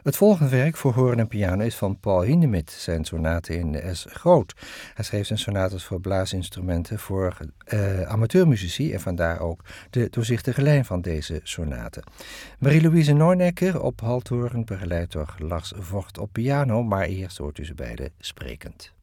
Het volgende werk voor hoorn en piano is van Paul Hindemith, zijn sonate in S groot. Hij schreef zijn sonates voor blaasinstrumenten voor amateurmuzici en vandaar ook de doorzichtige lijn van deze sonate. Marie-Louise Neunecker op althoorn, begeleid door Lars Vogt op piano, maar eerst hoort u ze beiden sprekend.